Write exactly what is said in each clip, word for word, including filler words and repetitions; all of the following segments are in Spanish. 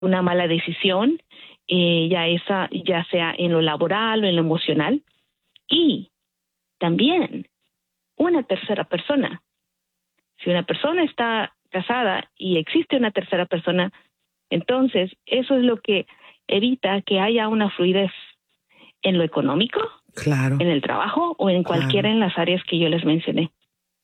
una mala decisión, eh, ya, esa, ya sea en lo laboral o en lo emocional. Y también una tercera persona. Si una persona está casada y existe una tercera persona, entonces eso es lo que evita que haya una fluidez en lo económico, claro, en el trabajo o en cualquiera claro. en las áreas que yo les mencioné.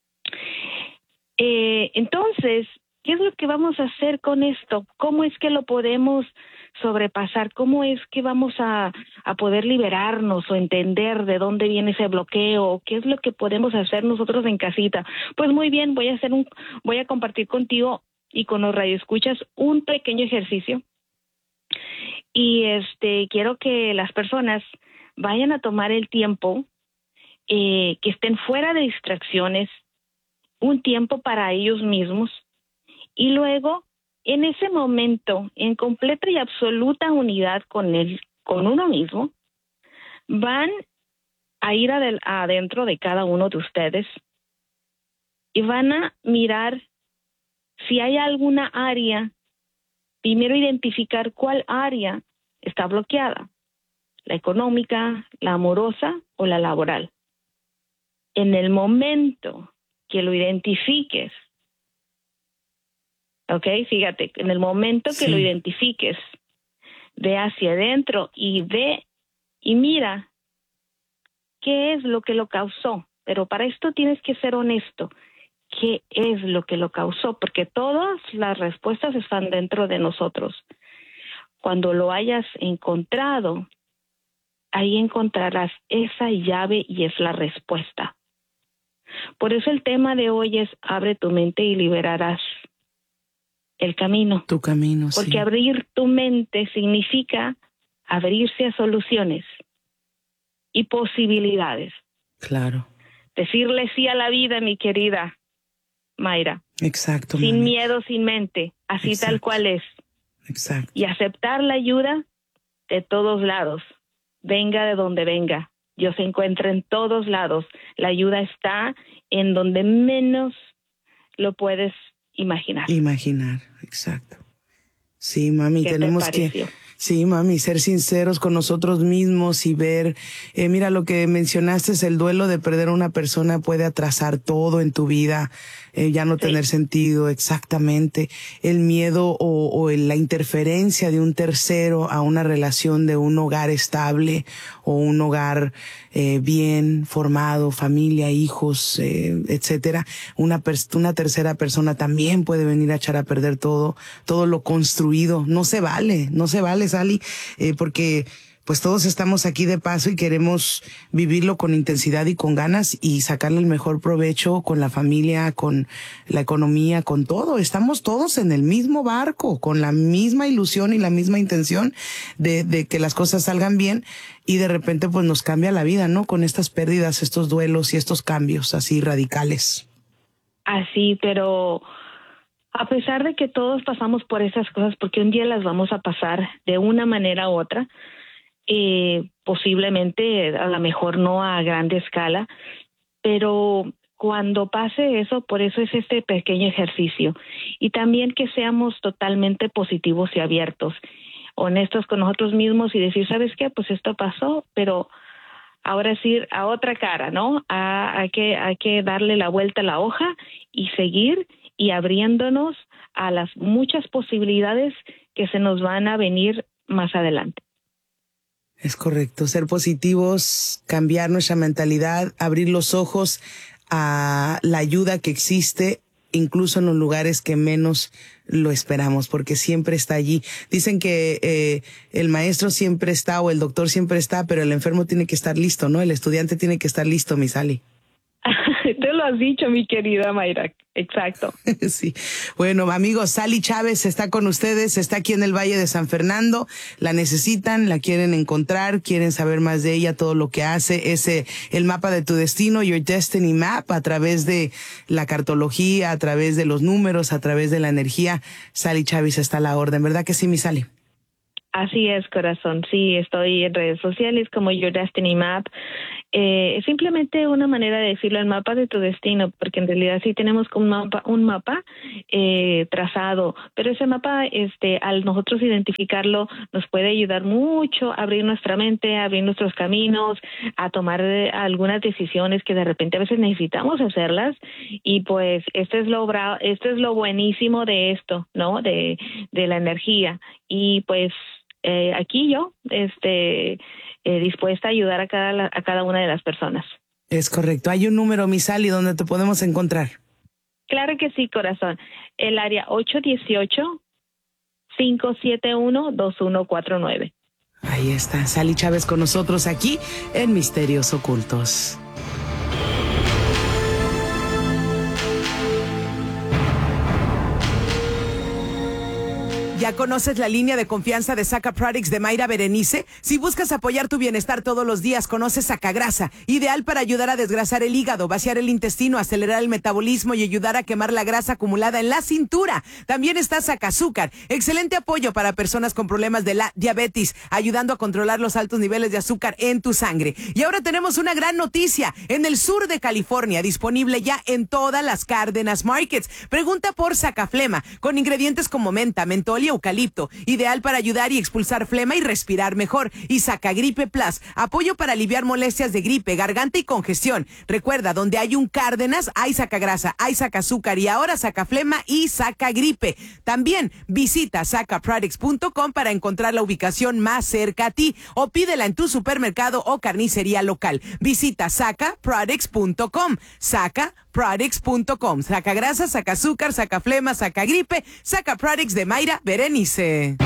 Eh, entonces, ¿qué es lo que vamos a hacer con esto? ¿Cómo es que lo podemos sobrepasar? ¿Cómo es que vamos a, a poder liberarnos o entender de dónde viene ese bloqueo? ¿Qué es lo que podemos hacer nosotros en casita? Pues muy bien, voy a hacer un, voy a compartir contigo y con los radioescuchas un pequeño ejercicio. Y este quiero que las personas vayan a tomar el tiempo, eh, que estén fuera de distracciones, un tiempo para ellos mismos, y luego en ese momento, en completa y absoluta unidad con él, con uno mismo, van a ir adel- adentro de cada uno de ustedes y van a mirar si hay alguna área, primero identificar cuál área está bloqueada, la económica, la amorosa o la laboral. En el momento que lo identifiques, ¿ok? Fíjate, en el momento que Sí. lo identifiques, ve hacia adentro y ve y mira qué es lo que lo causó. Pero para esto tienes que ser honesto. ¿Qué es lo que lo causó? Porque todas las respuestas están dentro de nosotros. Cuando lo hayas encontrado, ahí encontrarás esa llave y es la respuesta. Por eso el tema de hoy es abre tu mente y liberarás el camino. Tu camino, Porque sí. abrir tu mente significa abrirse a soluciones y posibilidades. Claro. Decirle sí a la vida, mi querida Mayra. Exacto, Sin mami. miedo, sin mente, así Exacto. tal cual es. Exacto. Y aceptar la ayuda de todos lados, venga de donde venga. Dios se encuentra en todos lados. La ayuda está en donde menos lo puedes imaginar. Imaginar, exacto. Sí, mami, ¿Qué te tenemos que, pareció? sí, mami, ser sinceros con nosotros mismos y ver, eh, mira, lo que mencionaste es el duelo de perder a una persona puede atrasar todo en tu vida, eh, ya no Sí. tener sentido, exactamente. El miedo o, o el- la interferencia de un tercero a una relación de un hogar estable o un hogar eh, bien formado, familia, hijos, eh, etcétera. Una, pers- una tercera persona también puede venir a echar a perder todo, todo lo construido. No se vale, no se vale, Sally, eh, porque pues todos estamos aquí de paso y queremos vivirlo con intensidad y con ganas y sacarle el mejor provecho con la familia, con la economía, con todo. Estamos todos en el mismo barco, con la misma ilusión y la misma intención de, de que las cosas salgan bien, y de repente pues nos cambia la vida, ¿no? Con estas pérdidas, estos duelos y estos cambios así radicales. Así, pero a pesar de que todos pasamos por esas cosas, porque un día las vamos a pasar de una manera u otra, eh, posiblemente a lo mejor no a grande escala, pero cuando pase eso, por eso es este pequeño ejercicio. Y también que seamos totalmente positivos y abiertos, honestos con nosotros mismos y decir, ¿sabes qué? Pues esto pasó, pero ahora sí a otra cara, ¿no? A, hay que, hay que darle la vuelta a la hoja y seguir y abriéndonos a las muchas posibilidades que se nos van a venir más adelante. Es correcto, ser positivos, cambiar nuestra mentalidad, abrir los ojos a la ayuda que existe, incluso en los lugares que menos lo esperamos, porque siempre está allí. Dicen que eh, el maestro siempre está o el doctor siempre está, pero el enfermo tiene que estar listo, ¿no? El estudiante tiene que estar listo, mi Sally. Te lo has dicho, mi querida Mayra. Exacto. Sí. Bueno, amigos, Sally Chávez está con ustedes, está aquí en el Valle de San Fernando. La necesitan, la quieren encontrar, quieren saber más de ella, todo lo que hace. Ese, el mapa de tu destino, Your Destiny Map, a través de la cartología, a través de los números, a través de la energía. Sally Chávez está a la orden, ¿verdad que sí, mi Sally? Así es, corazón. Sí, estoy en redes sociales como Your Destiny Map eh, simplemente una manera de decirlo, el mapa de tu destino, porque en realidad sí tenemos como un mapa, un mapa eh, trazado, pero ese mapa, este, al nosotros identificarlo, nos puede ayudar mucho a abrir nuestra mente, a abrir nuestros caminos, a tomar eh, algunas decisiones que de repente a veces necesitamos hacerlas, y pues esto es lo bra- esto es lo buenísimo de esto, ¿no? De, de la energía, y pues eh, aquí yo, este, eh, dispuesta a ayudar a cada, a cada una de las personas. Es correcto. Hay un número, Miss Sally, donde te podemos encontrar. Claro que sí, corazón. El área ocho uno ocho, cinco siete uno, dos uno cuatro nueve. Ahí está, Sally Chávez con nosotros aquí en Misterios Ocultos. ¿Ya conoces la línea de confianza de Saca Products de Mayra Berenice? Si buscas apoyar tu bienestar todos los días, conoce Sacagrasa, ideal para ayudar a desgrasar el hígado, vaciar el intestino, acelerar el metabolismo y ayudar a quemar la grasa acumulada en la cintura. También está Sacazúcar, excelente apoyo para personas con problemas de la diabetes, ayudando a controlar los altos niveles de azúcar en tu sangre. Y ahora tenemos una gran noticia, en el sur de California, disponible ya en todas las Cárdenas Markets. Pregunta por Sacaflema, con ingredientes como menta, mentol y eucalipto, ideal para ayudar y expulsar flema y respirar mejor. Y Sacagripe Plus, apoyo para aliviar molestias de gripe, garganta y congestión. Recuerda, donde hay un Cárdenas, hay Sacagrasa, hay Sacazúcar y ahora Sacaflema y Sacagripe. También visita saca products punto com para encontrar la ubicación más cerca a ti o pídela en tu supermercado o carnicería local. Visita saca products punto com. Saca products punto com. Sacagrasa, Sacazúcar, Sacaflema, Sacagripe, Saca Products de Mayra Berenice.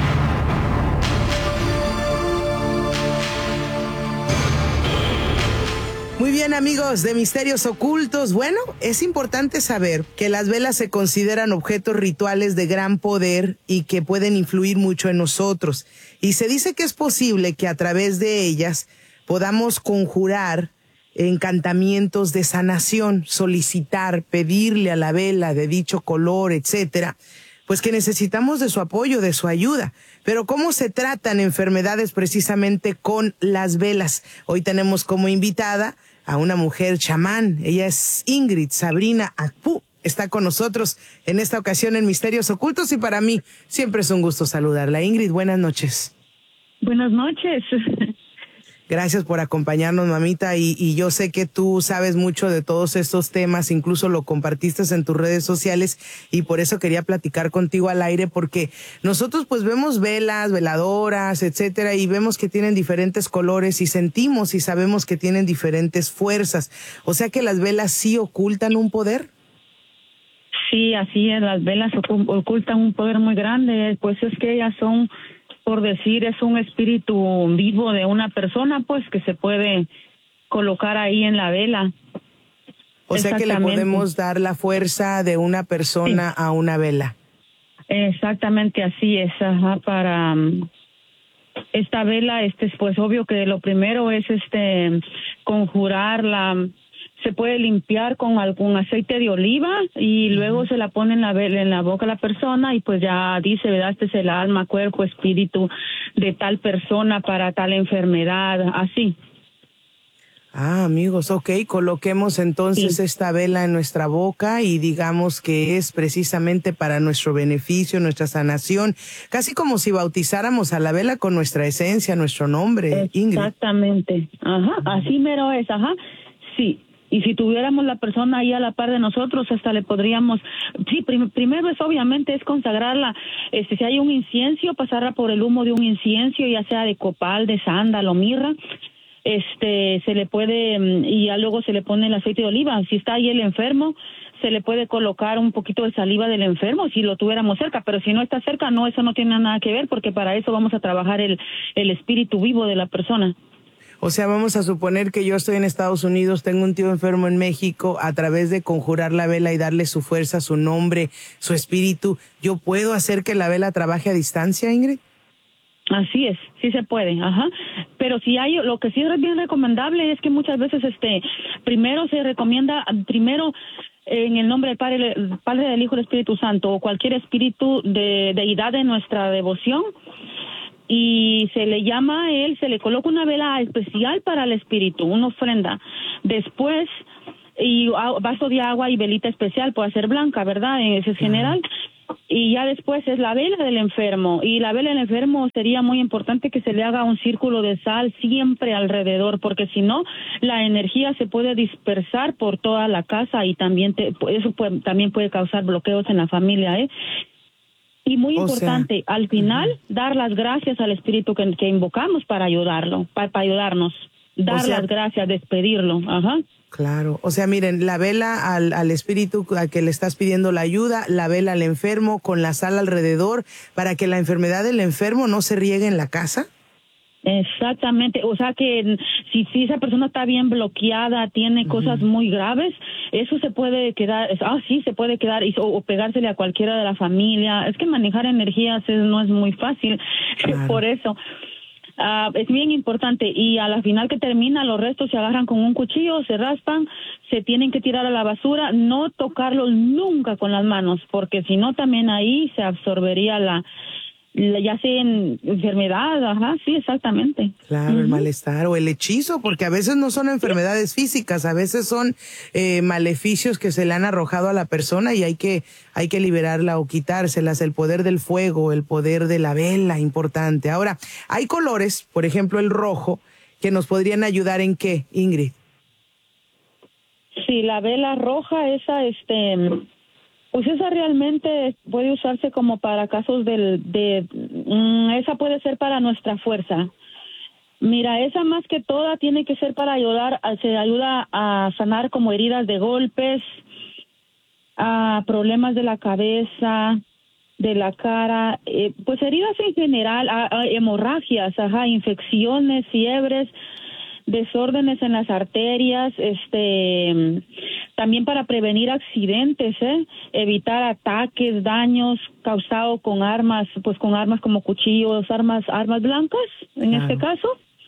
Muy bien, amigos de Misterios Ocultos. Bueno, es importante saber que las velas se consideran objetos rituales de gran poder y que pueden influir mucho en nosotros. Y se dice que es posible que a través de ellas podamos conjurar encantamientos de sanación, solicitar, pedirle a la vela de dicho color, etcétera, pues que necesitamos de su apoyo, de su ayuda. Pero ¿cómo se tratan enfermedades precisamente con las velas? Hoy tenemos como invitada a una mujer chamán. Ella es Ingrid Sabrina Akpu. Está con nosotros en esta ocasión en Misterios Ocultos y para mí siempre es un gusto saludarla. Ingrid, buenas noches. Buenas noches. Gracias por acompañarnos, mamita, y, y yo sé que tú sabes mucho de todos estos temas, incluso lo compartiste en tus redes sociales y por eso quería platicar contigo al aire, porque nosotros pues vemos velas, veladoras, etcétera, y vemos que tienen diferentes colores y sentimos y sabemos que tienen diferentes fuerzas. O sea que las velas sí ocultan un poder. Sí, así es, las velas ocultan un poder muy grande, pues es que ellas son, por decir, es un espíritu vivo de una persona, pues, que se puede colocar ahí en la vela. O sea que le podemos dar la fuerza de una persona sí. a una vela. Exactamente, así es, ajá, para um, esta vela, este, pues, obvio que lo primero es, este, conjurarla. Se puede limpiar con algún aceite de oliva y luego uh-huh. se la pone en la, en la boca a la persona y pues ya dice, ¿verdad? Este es el alma, cuerpo, espíritu de tal persona para tal enfermedad, así. Ah, amigos, ok, coloquemos entonces sí. esta vela en nuestra boca y digamos que es precisamente para nuestro beneficio, nuestra sanación, casi como si bautizáramos a la vela con nuestra esencia, nuestro nombre, Ingrid. Exactamente, ajá, así mero es, ajá, sí. Y si tuviéramos la persona ahí a la par de nosotros, hasta le podríamos, sí, prim, primero es obviamente es consagrarla, este, si hay un incienso, pasarla por el humo de un incienso, ya sea de copal, de sándalo, mirra, este, se le puede, y ya luego se le pone el aceite de oliva. Si está ahí el enfermo, se le puede colocar un poquito de saliva del enfermo si lo tuviéramos cerca, pero si no está cerca, no, eso no tiene nada que ver, porque para eso vamos a trabajar el, el espíritu vivo de la persona. O sea, vamos a suponer que yo estoy en Estados Unidos, tengo un tío enfermo en México, a través de conjurar la vela y darle su fuerza, su nombre, su espíritu, ¿yo puedo hacer que la vela trabaje a distancia, Ingrid? Así es, sí se puede, ajá. Pero si hay, lo que sí es bien recomendable es que muchas veces, este, primero se recomienda, primero en el nombre del Padre, Padre del Hijo y del Espíritu Santo, o cualquier espíritu de deidad de nuestra devoción. y se le llama a él, se le coloca una vela especial para el espíritu, una ofrenda. Después, y vaso de agua y velita especial, puede ser blanca, ¿verdad? Ese es general. Y ya después es la vela del enfermo. Y la vela del enfermo sería muy importante que se le haga un círculo de sal siempre alrededor, porque si no, la energía se puede dispersar por toda la casa y también te, eso puede, también puede causar bloqueos en la familia, ¿eh? Y muy o importante, sea, al final, uh-huh. dar las gracias al espíritu que, que invocamos para ayudarlo, para, para ayudarnos. Dar o sea, las gracias, despedirlo. Ajá. Claro, o sea, miren, la vela al, al espíritu a que le estás pidiendo la ayuda, la vela al enfermo con la sal alrededor para que la enfermedad del enfermo no se riegue en la casa. Exactamente, o sea que si, si esa persona está bien bloqueada, tiene uh-huh. cosas muy graves, eso se puede quedar, ah sí, se puede quedar o, o pegársele a cualquiera de la familia. Es que manejar energías es, no es muy fácil, claro. Por eso. Uh, es bien importante y a la final que termina los restos se agarran con un cuchillo, se raspan, se tienen que tirar a la basura, no tocarlos nunca con las manos, porque si no también ahí se absorbería la, la ya sea en enfermedad, ajá, sí, exactamente. Claro, uh-huh. el malestar o el hechizo, porque a veces no son enfermedades físicas, a veces son eh, maleficios que se le han arrojado a la persona y hay que hay que liberarla o quitárselas, el poder del fuego, el poder de la vela, importante. Ahora, hay colores, por ejemplo el rojo, que nos podrían ayudar ¿en qué, Ingrid? Sí, la vela roja, esa, este, pues esa realmente puede usarse como para casos del, de, um, esa puede ser para nuestra fuerza. Mira, esa más que toda tiene que ser para ayudar, se ayuda a sanar como heridas de golpes, a problemas de la cabeza, de la cara, eh, pues heridas en general, a, a hemorragias, ajá, infecciones, fiebres, desórdenes en las arterias, este, también para prevenir accidentes, ¿eh? Evitar ataques, daños causados con armas, pues con armas como cuchillos, armas, armas blancas, en claro. este caso.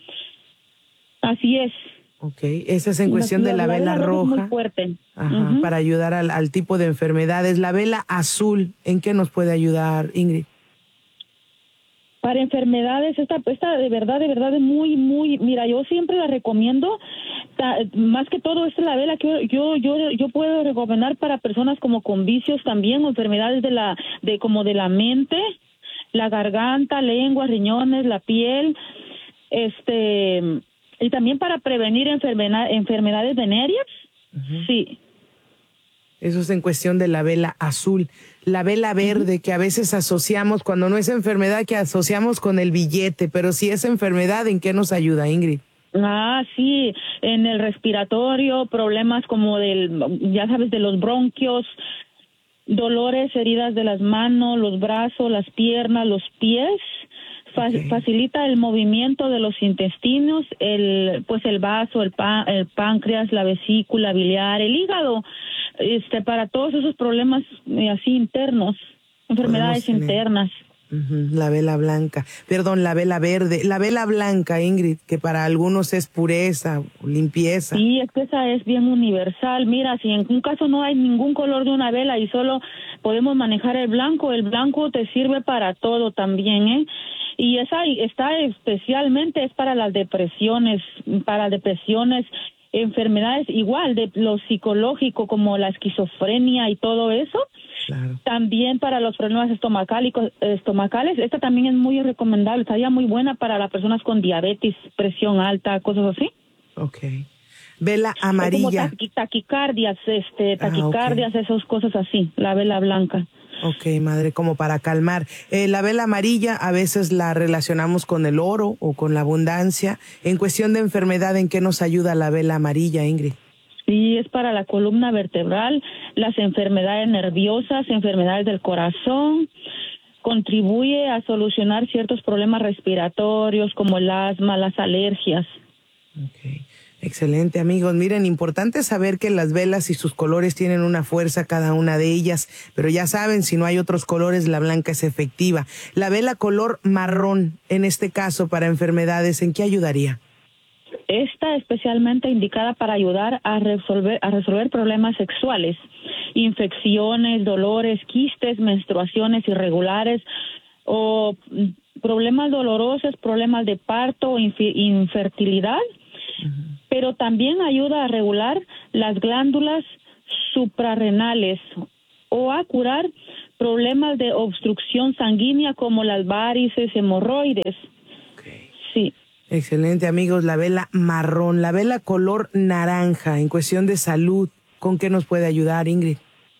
Así es. Okay, esa es en cuestión la, de la, la vela, vela roja. Es muy fuerte. Ajá, uh-huh. para ayudar al, al tipo de enfermedades. La vela azul, ¿en qué nos puede ayudar, Ingrid? Para enfermedades, esta, esta de verdad, de verdad es muy, muy, mira, yo siempre la recomiendo, ta, más que todo esta es la vela que yo, yo, yo puedo recomendar para personas como con vicios también, o enfermedades de la, de como de la mente, la garganta, lengua, riñones, la piel, este, y también para prevenir enfermedad, enfermedades venéreas, uh-huh. sí. Eso es en cuestión de la vela azul. La vela verde, que a veces asociamos, cuando no es enfermedad, que asociamos con el billete, pero si es enfermedad, ¿en qué nos ayuda, Ingrid? Ah, sí, en el respiratorio, problemas como del, ya sabes, de los bronquios, dolores, heridas de las manos, los brazos, las piernas, los pies. Fa- okay. Facilita el movimiento de los intestinos, el, pues el vaso, el, pa- el páncreas, la vesícula biliar, el hígado. Este, para todos esos problemas eh, así internos, enfermedades internas. Uh-huh. La vela blanca, perdón, la vela verde, la vela blanca, Ingrid, que para algunos es pureza, limpieza. Sí, es que esa es bien universal. Mira, si en un caso no hay ningún color de una vela y solo podemos manejar el blanco, el blanco te sirve para todo también, ¿eh? Y esa está especialmente es para las depresiones, para depresiones, enfermedades igual de lo psicológico como la esquizofrenia y todo eso. Claro. También para los problemas estomacálicos, estomacales, esta también es muy recomendable, estaría muy buena para las personas con diabetes, presión alta, cosas así. Okay. Vela amarilla. Como taqui- taquicardias, este, taquicardias, ah, okay. esas cosas así, la vela blanca. Ok, madre, como para calmar. Eh, la vela amarilla a veces la relacionamos con el oro o con la abundancia. En cuestión de enfermedad, ¿en qué nos ayuda la vela amarilla, Ingrid? Sí, es para la columna vertebral, las enfermedades nerviosas, enfermedades del corazón. Contribuye a solucionar ciertos problemas respiratorios como el asma, las alergias. Okay. Excelente, amigos. Miren, importante saber que las velas y sus colores tienen una fuerza cada una de ellas, pero ya saben, si no hay otros colores, la blanca es efectiva. La vela color marrón, en este caso, para enfermedades, ¿en qué ayudaría? Esta especialmente indicada para ayudar a resolver, a resolver problemas sexuales, infecciones, dolores, quistes, menstruaciones irregulares o problemas dolorosos, problemas de parto, infi- infertilidad, uh-huh. pero también ayuda a regular las glándulas suprarrenales o a curar problemas de obstrucción sanguínea como las varices, hemorroides. Okay. Sí. Excelente, amigos. La vela marrón, la vela color naranja, en cuestión de salud, ¿con qué nos puede ayudar, Ingrid?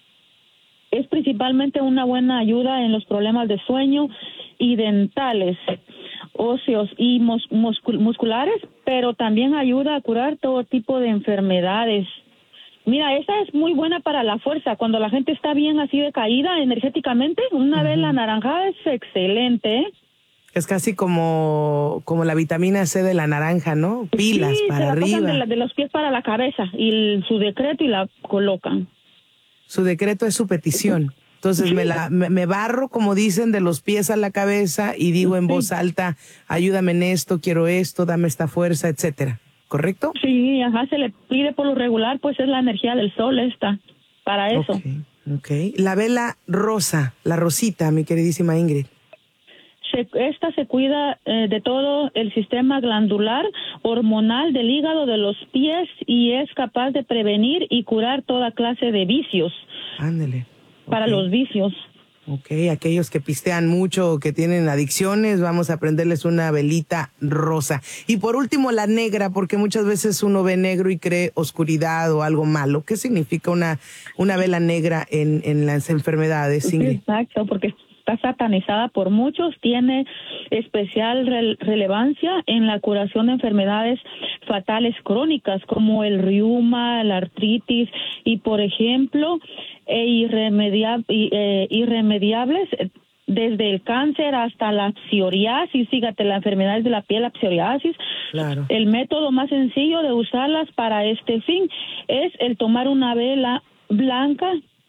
Es principalmente una buena ayuda en los problemas de sueño y dentales, óseos y mus- muscul- musculares, pero también ayuda a curar todo tipo de enfermedades. Mira, esa es muy buena para la fuerza. Cuando la gente está bien así decaída energéticamente, una uh-huh. vela anaranjada es excelente, ¿eh? Es casi como, como la vitamina C de la naranja, ¿no? Pilas sí, para se la arriba. pasan de, la, de los pies para la cabeza y el, su decreto y la colocan. Su decreto es su petición. Entonces sí. me, la, me, me barro, como dicen, de los pies a la cabeza y digo en sí. voz alta, ayúdame en esto, quiero esto, dame esta fuerza, etcétera. ¿Correcto? Sí, ajá, se le pide por lo regular, pues es la energía del sol esta, para eso. Okay, okay. La vela rosa, la rosita, mi queridísima Ingrid. Se, esta se cuida eh, de todo el sistema glandular, hormonal del hígado, de los pies, y es capaz de prevenir y curar toda clase de vicios. Ándele. Para okay. los vicios. Ok, aquellos que pistean mucho o que tienen adicciones, vamos a prenderles una velita rosa. Y por último, la negra, porque muchas veces uno ve negro y cree oscuridad o algo malo. ¿Qué significa una, una vela negra en, en las enfermedades, Ingrid? Exacto, porque está satanizada por muchos, tiene especial re- relevancia en la curación de enfermedades fatales crónicas como el reuma, la artritis y, por ejemplo, e irremedia- eh, irremediables desde el cáncer hasta la psoriasis. Fíjate, la enfermedad de la piel, la psoriasis. Claro. El método más sencillo de usarlas para este fin es el tomar una vela blanca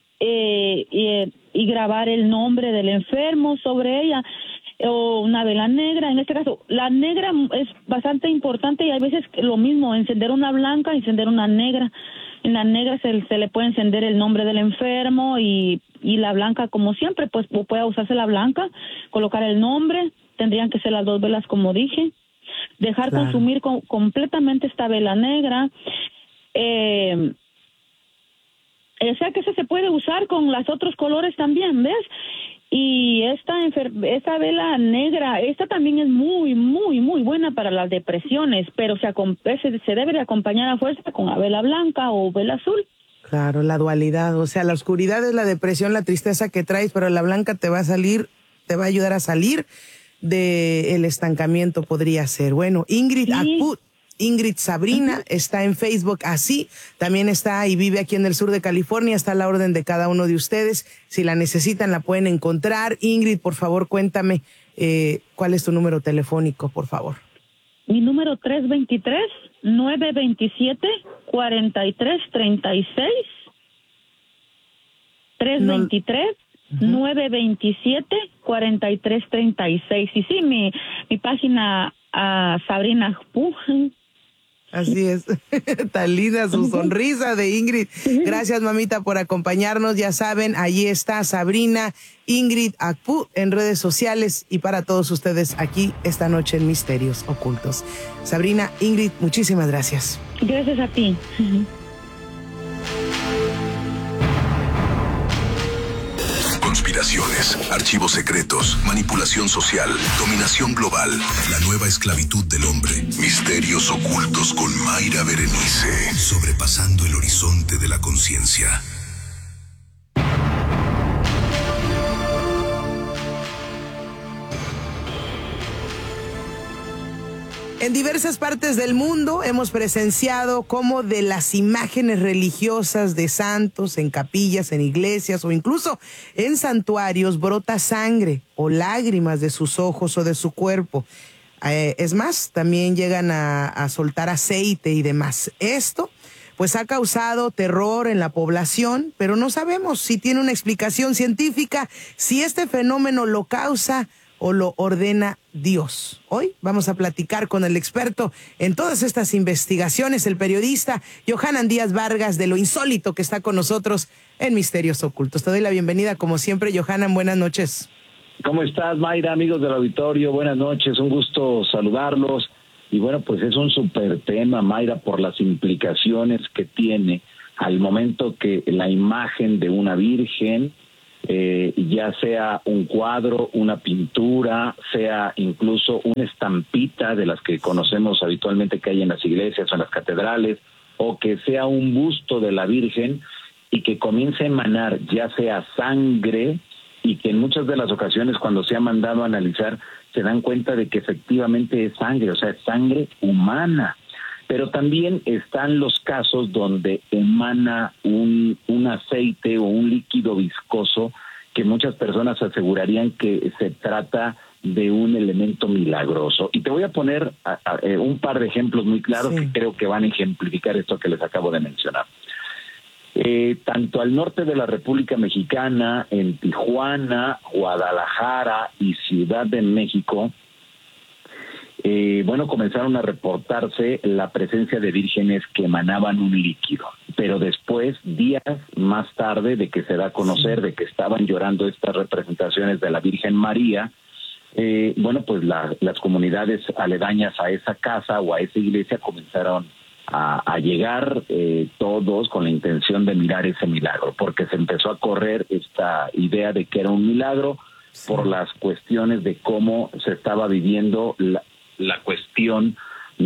eh, y, y grabar el nombre del enfermo sobre ella, o una vela negra. En este caso, la negra es bastante importante y hay veces lo mismo, encender una blanca, encender una negra. En la negra se, se le puede encender el nombre del enfermo y, y la blanca, como siempre, pues puede usarse la blanca, colocar el nombre, tendrían que ser las dos velas como dije, dejar claro. consumir con, completamente esta vela negra. Eh, o sea que eso se puede usar con los otros colores también, ¿ves? Y esta enfer- esta vela negra, esta también es muy, muy, muy buena para las depresiones, pero se, acom- se, se debe de acompañar a fuerza con la vela blanca o vela azul. Claro, la dualidad, o sea, la oscuridad es la depresión, la tristeza que traes, pero la blanca te va a salir, te va a ayudar a salir del estancamiento, podría ser. Bueno, Ingrid Sí. Akput, Ingrid Sabrina, uh-huh. está en Facebook así, también está y vive aquí en el sur de California, está a la orden de cada uno de ustedes. Si la necesitan, la pueden encontrar. Ingrid, por favor, cuéntame eh, cuál es tu número telefónico, por favor. Mi número tres dos tres, nueve dos siete, cuatro tres tres seis. tres dos tres, nueve dos siete, cuatro tres tres seis. Y sí, mi, mi página uh, Sabrina Akput. Así es, tan linda su sonrisa de Ingrid. Gracias, mamita, por acompañarnos. Ya saben, allí está Sabrina Ingrid Akput en redes sociales y para todos ustedes aquí esta noche en Misterios Ocultos. Sabrina, Ingrid, muchísimas gracias. Gracias a ti. Conspiraciones, archivos secretos, manipulación social, dominación global, la nueva esclavitud del hombre, misterios ocultos con Mayra Berenice, sobrepasando el horizonte de la conciencia. En diversas partes del mundo hemos presenciado cómo de las imágenes religiosas de santos en capillas, en iglesias o incluso en santuarios brota sangre o lágrimas de sus ojos o de su cuerpo. Eh, es más, también llegan a, a soltar aceite y demás. Esto pues ha causado terror en la población, pero no sabemos si tiene una explicación científica, si este fenómeno lo causa o lo ordena Dios. Hoy vamos a platicar con el experto en todas estas investigaciones, el periodista Johanan Díaz Vargas, de lo insólito, que está con nosotros en Misterios Ocultos. Te doy la bienvenida, como siempre, Johanan, buenas noches. ¿Cómo estás, Mayra? Amigos del auditorio, buenas noches, un gusto saludarlos. Y bueno, pues es un súper tema, Mayra, por las implicaciones que tiene al momento que la imagen de una virgen, eh, ya sea un cuadro, una pintura, sea incluso una estampita de las que conocemos habitualmente que hay en las iglesias o en las catedrales, o que sea un busto de la Virgen y que comience a emanar ya sea sangre, y que en muchas de las ocasiones cuando se ha mandado a analizar se dan cuenta de que efectivamente es sangre, o sea, es sangre humana. Pero también están los casos donde emana un, un aceite o un líquido viscoso que muchas personas asegurarían que se trata de un elemento milagroso. Y te voy a poner a, a, a, un par de ejemplos muy claros sí. que creo que van a ejemplificar esto que les acabo de mencionar. Eh, tanto al norte de la República Mexicana, en Tijuana, Guadalajara y Ciudad de México, eh, bueno, comenzaron a reportarse la presencia de vírgenes que emanaban un líquido, pero después, días más tarde de que se da a conocer de que estaban llorando estas representaciones de la Virgen María, eh, bueno, pues la, las comunidades aledañas a esa casa o a esa iglesia comenzaron A, a llegar eh, todos con la intención de mirar ese milagro, porque se empezó a correr esta idea de que era un milagro sí. por las cuestiones de cómo se estaba viviendo la, la cuestión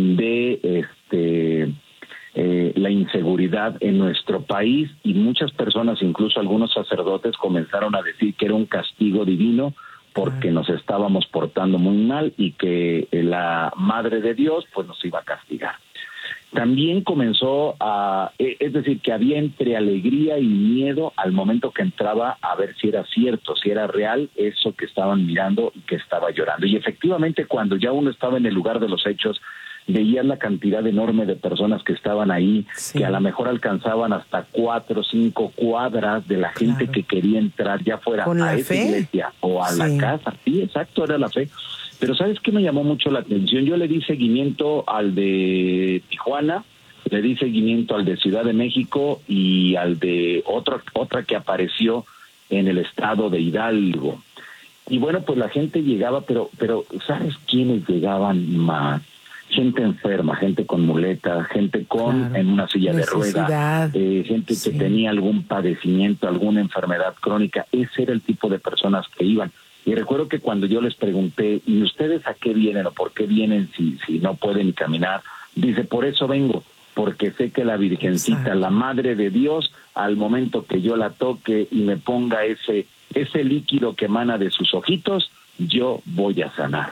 de este eh, la inseguridad en nuestro país, y muchas personas, incluso algunos sacerdotes, comenzaron a decir que era un castigo divino porque nos estábamos portando muy mal y que la Madre de Dios pues nos iba a castigar. También comenzó a, es decir, que había entre alegría y miedo al momento que entraba a ver si era cierto, si era real eso que estaban mirando y que estaba llorando. Y efectivamente, cuando ya uno estaba en el lugar de los hechos, veías la cantidad enorme de personas que estaban ahí, sí. que a lo mejor alcanzaban hasta cuatro o cinco cuadras de la gente claro. que quería entrar, ya fuera a esa fe? iglesia o a sí. la casa. Sí, exacto, era la fe. Pero ¿sabes qué me llamó mucho la atención? Yo le di seguimiento al de Tijuana, le di seguimiento al de Ciudad de México y al de otro, otra que apareció en el estado de Hidalgo. Y bueno, pues la gente llegaba, pero, pero ¿sabes quiénes llegaban más? Gente enferma, gente con muleta, gente con claro, en una silla de ruedas, eh, gente sí. que tenía algún padecimiento, alguna enfermedad crónica. Ese era el tipo de personas que iban. Y recuerdo que cuando yo les pregunté, ¿y ustedes a qué vienen o por qué vienen si, si no pueden caminar? Dice, por eso vengo, porque sé que la Virgencita, Exacto. la Madre de Dios, al momento que yo la toque y me ponga ese, ese líquido que emana de sus ojitos, yo voy a sanar.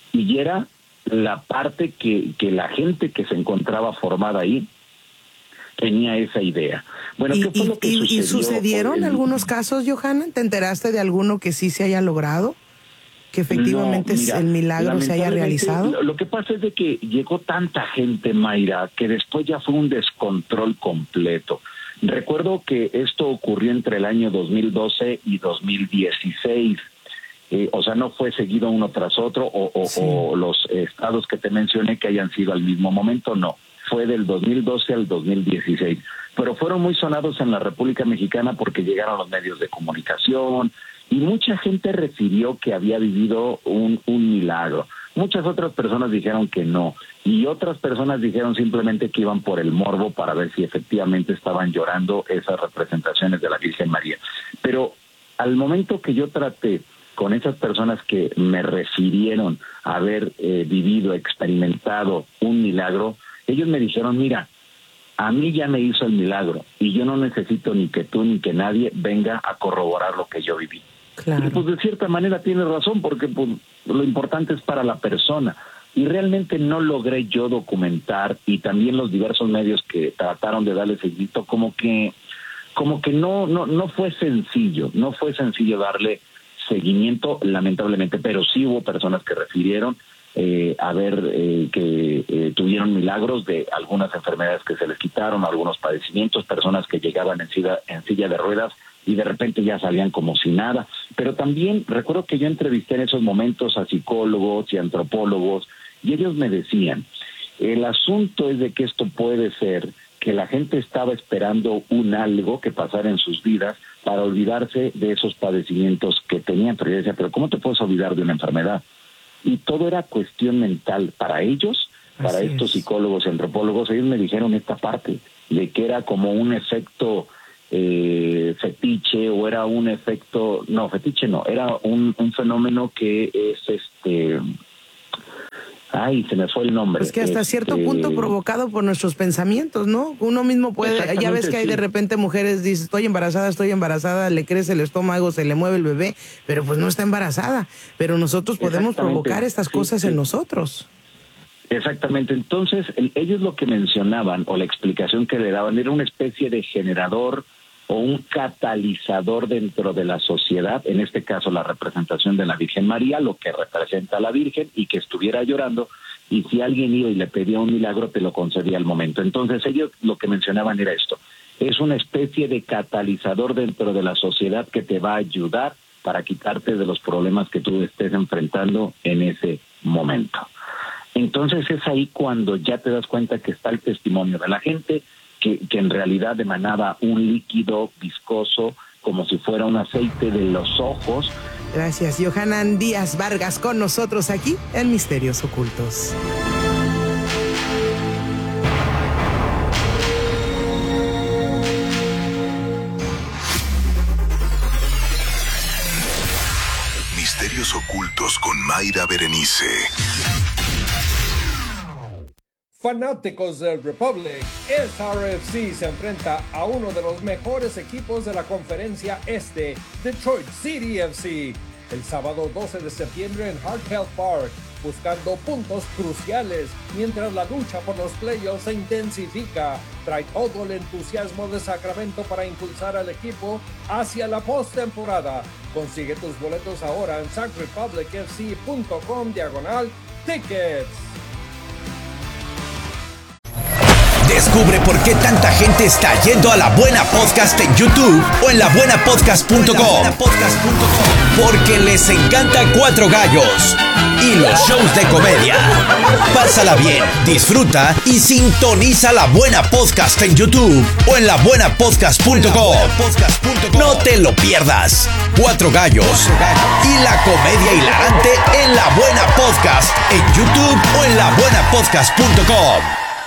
Y era la parte que, que la gente que se encontraba formada ahí tenía esa idea. Bueno, ¿Y, ¿qué fue y, lo que y, sucedió? ¿Y sucedieron el... algunos casos, Johanna? ¿Te enteraste de alguno que sí se haya logrado? ¿Que efectivamente no, mira, el milagro se haya realizado? Lo, lo que pasa es de que llegó tanta gente, Mayra, que después ya fue un descontrol completo. Recuerdo que esto ocurrió entre el año dos mil doce y dos mil dieciséis. Eh, o sea, no fue seguido uno tras otro, o, o, sí. o los estados que te mencioné que hayan sido al mismo momento, no. Fue del dos mil doce al dos mil dieciséis, pero fueron muy sonados en la República Mexicana porque llegaron los medios de comunicación y mucha gente refirió que había vivido un, un milagro. Muchas otras personas dijeron que no, y otras personas dijeron simplemente que iban por el morbo para ver si efectivamente estaban llorando esas representaciones de la Virgen María. Pero al momento que yo traté con esas personas que me refirieron a haber eh, vivido, experimentado un milagro, ellos me dijeron, mira, a mí ya me hizo el milagro y yo no necesito ni que tú ni que nadie venga a corroborar lo que yo viví. Claro. Y pues de cierta manera tienes razón, porque pues, lo importante es para la persona. Y realmente no logré yo documentar, y también los diversos medios que trataron de darle seguimiento, como que como que no no no fue sencillo, no fue sencillo darle seguimiento, lamentablemente, pero sí hubo personas que refirieron eh, a ver eh, que eh, tuvieron milagros de algunas enfermedades que se les quitaron, algunos padecimientos, personas que llegaban en silla, en silla de ruedas y de repente ya salían como si nada. Pero también recuerdo que yo entrevisté en esos momentos a psicólogos y antropólogos y ellos me decían, el asunto es de que esto puede ser que la gente estaba esperando un algo que pasara en sus vidas para olvidarse de esos padecimientos que tenían. Pero yo decía, pero ¿cómo te puedes olvidar de una enfermedad? Y todo era cuestión mental para ellos, para Así estos es. psicólogos y antropólogos. Ellos me dijeron esta parte, de que era como un efecto eh, fetiche, o era un efecto, no, fetiche no, era un, un fenómeno que es este... Ay, se me fue el nombre. Es que hasta este... cierto punto provocado por nuestros pensamientos, ¿no? Uno mismo puede, ya ves que hay sí. de repente mujeres, dice, estoy embarazada, estoy embarazada, le crece el estómago, se le mueve el bebé, pero pues no está embarazada. Pero nosotros podemos provocar estas sí, cosas sí. en nosotros. Exactamente. Entonces, el, ellos lo que mencionaban, o la explicación que le daban, era una especie de generador o un catalizador dentro de la sociedad, en este caso la representación de la Virgen María, lo que representa a la Virgen, y que estuviera llorando, y si alguien iba y le pedía un milagro, te lo concedía al momento. Entonces ellos lo que mencionaban era esto, es una especie de catalizador dentro de la sociedad que te va a ayudar para quitarte de los problemas que tú estés enfrentando en ese momento. Entonces es ahí cuando ya te das cuenta que está el testimonio de la gente, Que, que en realidad emanaba un líquido viscoso, como si fuera un aceite de los ojos. Gracias, Yohanan Díaz Vargas, con nosotros aquí en Misterios Ocultos. Misterios Ocultos con Mayra Berenice. Fanáticos del Republic, S R F C se enfrenta a uno de los mejores equipos de la conferencia este, Detroit City F C, el sábado doce de septiembre en Hart Health Park, buscando puntos cruciales mientras la lucha por los playoffs se intensifica. Trae todo el entusiasmo de Sacramento para impulsar al equipo hacia la postemporada. Consigue tus boletos ahora en sac republic f c punto com diagonal tickets. Descubre por qué tanta gente está yendo a La Buena Podcast en YouTube o en la buena podcast punto com. Porque les encanta Cuatro Gallos y los shows de comedia. Pásala bien, disfruta y sintoniza La Buena Podcast en YouTube o en la buena podcast punto com. No te lo pierdas. Cuatro Gallos y la comedia hilarante en La Buena Podcast en YouTube o en la buena podcast punto com.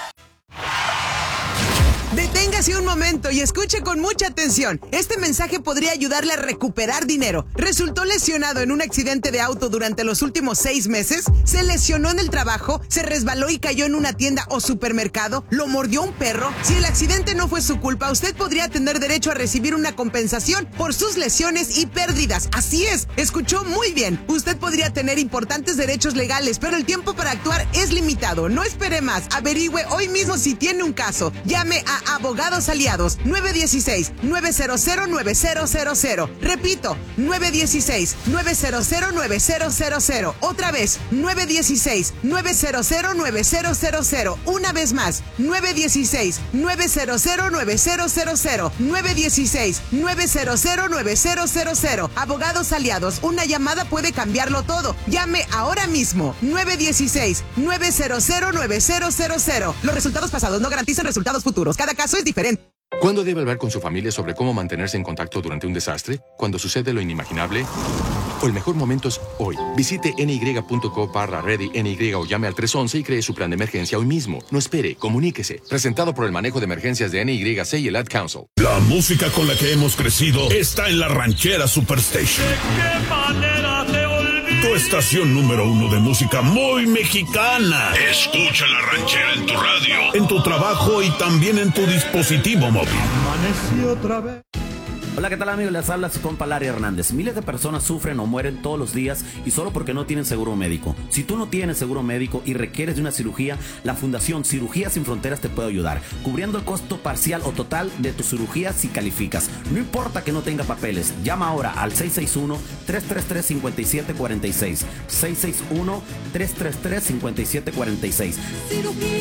Deténgase un momento y escuche con mucha atención. Este mensaje podría ayudarle a recuperar dinero. ¿Resultó lesionado en un accidente de auto durante los últimos seis meses? ¿Se lesionó en el trabajo? ¿Se resbaló y cayó en una tienda o supermercado? ¿Lo mordió un perro? Si el accidente no fue su culpa, usted podría tener derecho a recibir una compensación por sus lesiones y pérdidas. Así es, escuchó muy bien. Usted podría tener importantes derechos legales, pero el tiempo para actuar es limitado. No espere más. Averigüe hoy mismo si tiene un caso. Llame a Abogados Aliados nueve uno seis, nueve cero cero, nueve cero cero cero. Repito, nueve uno seis, nueve cero cero, nueve cero cero cero. Otra vez, nueve uno seis, nueve cero cero, nueve cero cero cero. Una vez más, nueve uno seis, nueve cero cero, nueve cero cero cero. nueve uno seis, nueve cero cero, nueve cero cero cero. Abogados Aliados, una llamada puede cambiarlo todo. Llame ahora mismo, nueve uno seis, nueve cero cero, nueve cero cero cero. Los resultados pasados no garantizan resultados futuros. Cada caso es diferente. ¿Cuándo debe hablar con su familia sobre cómo mantenerse en contacto durante un desastre? ¿Cuando sucede lo inimaginable? O el mejor momento es hoy. Visite N Y punto co barra ready N Y o llame al tres once y cree su plan de emergencia hoy mismo. No espere, comuníquese. Presentado por el manejo de emergencias de N Y C y el Ad Council. La música con la que hemos crecido está en la Ranchera Superstation. ¿De qué manera te olvidé? Tu estación número uno de música muy mexicana. Escucha la Ranchera en tu radio, en tu trabajo y también en tu dispositivo móvil. Amanecí otra vez. Hola, ¿qué tal, amigos? Les habla su compa Larry Hernández. Miles de personas sufren o mueren todos los días y solo porque no tienen seguro médico. Si tú no tienes seguro médico y requieres de una cirugía, la Fundación Cirugías Sin Fronteras te puede ayudar, cubriendo el costo parcial o total de tu cirugía si calificas. No importa que no tenga papeles, llama ahora al seis seis uno, tres tres tres, cinco siete cuatro seis. seis seis uno, tres tres tres, cinco siete cuatro seis. Cirugía